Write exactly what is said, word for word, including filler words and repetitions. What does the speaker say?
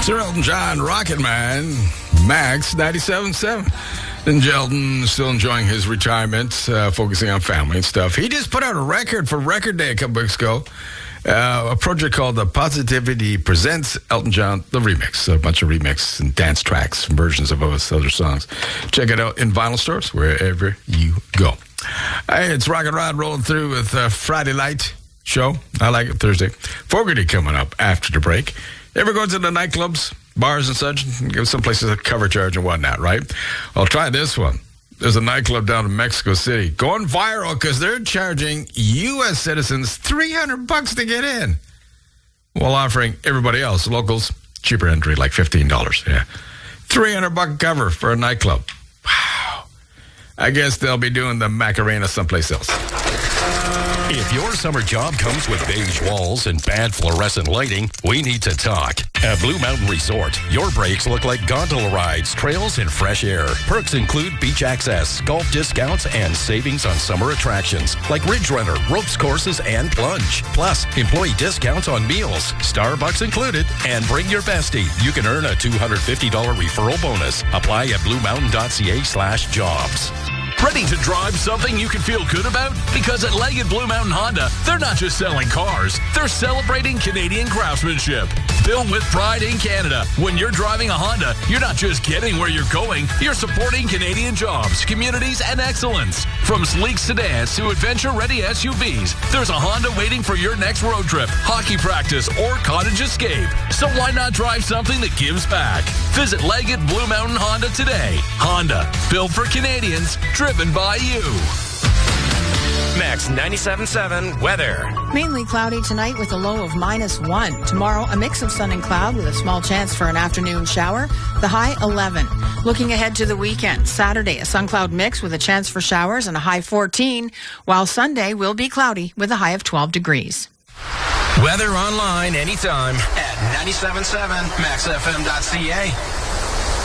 Sir Elton John, Rocket Man, Max ninety-seven point seven. And Jelton still enjoying his retirement, uh, focusing on family and stuff. He just put out a record for Record Day a couple weeks ago. Uh, a project called The Positivity Presents Elton John, the remix. A bunch of remix and dance tracks and versions of his other songs. Check it out in vinyl stores, wherever you go. Hey, it's Rock and Rod rolling through with uh, Friday Night Show. I like it Thursday. Fogarty coming up after the break. Ever go to the nightclubs, bars and such? Give some places a cover charge and whatnot, right? Well, try this one. There's a nightclub down in Mexico City going viral because they're charging U S citizens three hundred bucks to get in, while offering everybody else, locals, cheaper entry, like fifteen dollars. Yeah, three hundred buck cover for a nightclub. Wow. I guess they'll be doing the Macarena someplace else. If your summer job comes with beige walls and bad fluorescent lighting, we need to talk. At Blue Mountain Resort, your breaks look like gondola rides, trails, and fresh air. Perks include beach access, golf discounts, and savings on summer attractions like Ridge Runner, ropes courses, and plunge. Plus, employee discounts on meals, Starbucks included, and bring your bestie. You can earn a two hundred fifty dollars referral bonus. Apply at bluemountain.ca slash jobs. Ready to drive something you can feel good about? Because at Leggett Blue Mountain Honda, they're not just selling cars, they're celebrating Canadian craftsmanship. Built with pride in Canada. When you're driving a Honda, you're not just getting where you're going, you're supporting Canadian jobs, communities, and excellence. From sleek sedans to adventure-ready S U Vs, there's a Honda waiting for your next road trip, hockey practice, or cottage escape. So why not drive something that gives back? Visit Leggett Blue Mountain Honda today. Honda, built for Canadians, driven by you. Max ninety-seven point seven weather. Mainly cloudy tonight with a low of minus one. Tomorrow, a mix of sun and cloud with a small chance for an afternoon shower. The high eleven. Looking ahead to the weekend, Saturday, a sun cloud mix with a chance for showers and a high fourteen, while Sunday will be cloudy with a high of twelve degrees. Weather online anytime at ninety-seven point seven max f m dot c a.